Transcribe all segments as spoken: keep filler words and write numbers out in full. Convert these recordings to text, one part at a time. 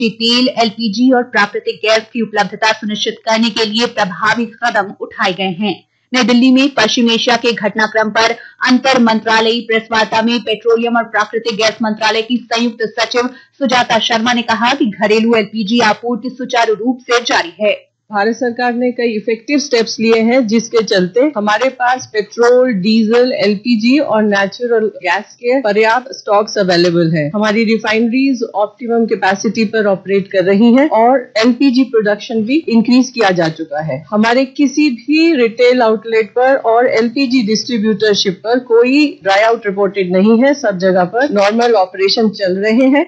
कि तेल, एलपीजी और प्राकृतिक गैस की उपलब्धता सुनिश्चित करने के लिए प्रभावी कदम उठाए गए हैं। नई दिल्ली में पश्चिम एशिया के घटनाक्रम पर अंतर मंत्रालयी प्रेस वार्ता में पेट्रोलियम और प्राकृतिक गैस मंत्रालय की संयुक्त सचिव सुजाता शर्मा ने कहा कि घरेलू एलपीजी आपूर्ति सुचारू रूप से जारी है। भारत सरकार ने कई इफेक्टिव स्टेप्स लिए हैं जिसके चलते हमारे पास पेट्रोल, डीजल, एलपीजी और नेचुरल गैस के पर्याप्त स्टॉक्स अवेलेबल है। हमारी रिफाइनरीज ऑप्टिमम कैपेसिटी पर ऑपरेट कर रही हैं और एलपीजी प्रोडक्शन भी इंक्रीज किया जा चुका है। हमारे किसी भी रिटेल आउटलेट पर और एलपीजी डिस्ट्रीब्यूटरशिप पर कोई ड्राई आउट रिपोर्टेड नहीं है। सब जगह पर नॉर्मल ऑपरेशन चल रहे हैं।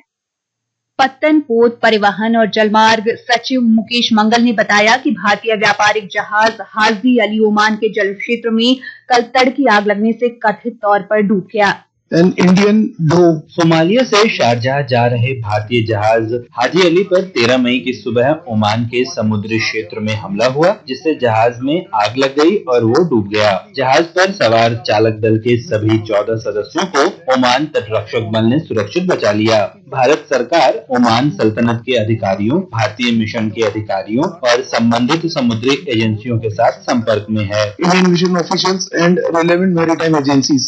पत्तन, पोत, परिवहन और जलमार्ग सचिव मुकेश मंगल ने बताया कि भारतीय व्यापारिक जहाज हाजी अली ओमान के जल क्षेत्र में कल तड़की आग लगने से कथित तौर पर डूब गया। इंडियन दो सोमालिया से शारजाह जा रहे भारतीय जहाज हाजी अली पर तेरह मई की सुबह ओमान के समुद्री क्षेत्र में हमला हुआ, जिससे जहाज में आग लग गई और वो डूब गया। जहाज पर सवार चालक दल के सभी चौदह सदस्यों को ओमान तटरक्षक बल ने सुरक्षित बचा लिया। भारत सरकार ओमान सल्तनत के अधिकारियों, भारतीय मिशन के अधिकारियों और संबंधित समुद्री एजेंसियों के साथ संपर्क में है। Indian mission officials and relevant maritime agencies.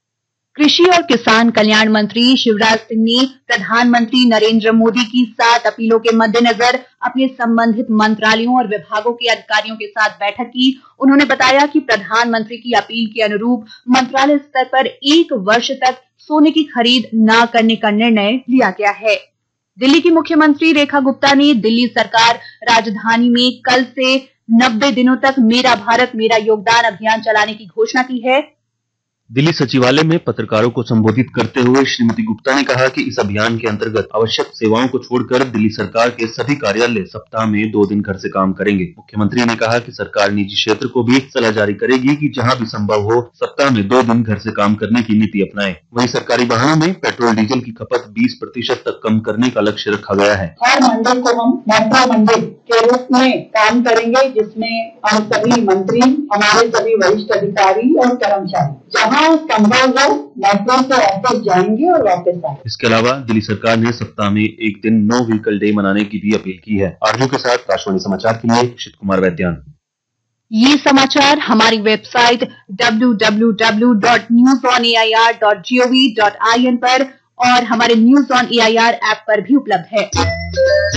कृषि और किसान कल्याण मंत्री शिवराज सिंह ने प्रधानमंत्री नरेंद्र मोदी की सात अपीलों के मद्देनजर अपने संबंधित मंत्रालयों और विभागों के अधिकारियों के साथ बैठक की। उन्होंने बताया कि प्रधानमंत्री की अपील के अनुरूप मंत्रालय स्तर पर एक वर्ष तक सोने की खरीद न करने का निर्णय लिया गया है। दिल्ली की मुख्यमंत्री रेखा गुप्ता ने दिल्ली सरकार राजधानी में कल से नब्बे दिनों तक मेरा भारत मेरा योगदान अभियान चलाने की घोषणा की है। दिल्ली सचिवालय में पत्रकारों को संबोधित करते हुए श्रीमती गुप्ता ने कहा कि इस अभियान के अंतर्गत आवश्यक सेवाओं को छोड़कर दिल्ली सरकार के सभी कार्यालय सप्ताह में दो दिन घर से काम करेंगे। मुख्यमंत्री ने कहा कि सरकार निजी क्षेत्र को भी सलाह जारी करेगी कि जहां भी संभव हो सप्ताह में दो दिन घर से काम करने की नीति अपनाए। वहीं सरकारी वाहनों में पेट्रोल डीजल की खपत बीस प्रतिशत तक कम करने का लक्ष्य रखा गया है। हर मंडल को हम मेट्रो मंडल के रूप में काम करेंगे, जिसमें हम सभी मंत्री, हमारे सभी वरिष्ठ अधिकारी और कर्मचारी जहां संभव हो मेट्रो से ऑफिस जाएंगे और वापस आएंगे। इसके अलावा दिल्ली सरकार ने सप्ताह में एक दिन नो व्हीकल डे मनाने की भी अपील की है। आरजू के साथ आकाशवाणी समाचार के लिए अक्षित कुमार वैद्यान। ये समाचार हमारी website W W W dot news on A I R dot G O V dot I N पर और हमारे news on A I R app पर भी उपलब्ध है।